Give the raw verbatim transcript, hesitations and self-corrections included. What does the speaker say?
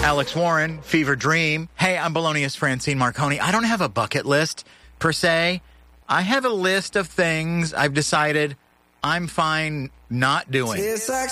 Alex Warren, Fever Dream. Hey, I'm Bologna's Francine Marconi. I don't have a bucket list, per se. I have a list of things I've decided I'm fine not doing.